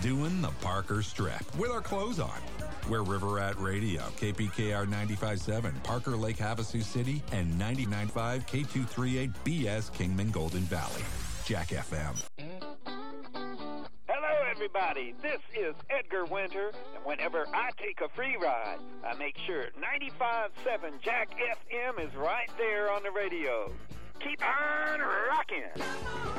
doing the Parker Strip with our clothes on. We're River Rat Radio, KPKR 95.7, Parker Lake Havasu City, and 99.5 K238 BS Kingman Golden Valley. Jack FM. Hello, everybody. This is Edgar Winter, and whenever I take a free ride, I make sure 95.7 Jack FM is right there on the radio. Keep on rocking.